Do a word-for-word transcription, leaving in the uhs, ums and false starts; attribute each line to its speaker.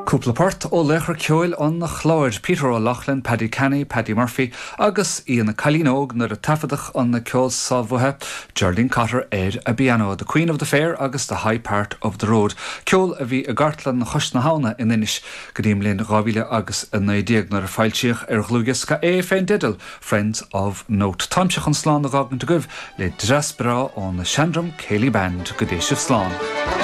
Speaker 1: Cúpla páirt ó lechar ceoil an na chláir Peter O'Loughlin, Paddy Kenny, Paddy Murphy agus Ian Calinogue nar a tafadach an na ceol sábmhaithe Geraldine Cotter éir a piano, the Queen of the Fair agus the High Part of the Road. Ceol a bhí a gartlan na chos na hána in inis go dtí mbliain rábhíle agus a naidéag nar a fáiltíoch ar ghlúgas ca é féin didal Friends of Note. Táimseach an slán na gágan to gubh le dras bra ón na Shandrum Céilí Band go dtí sibh slán.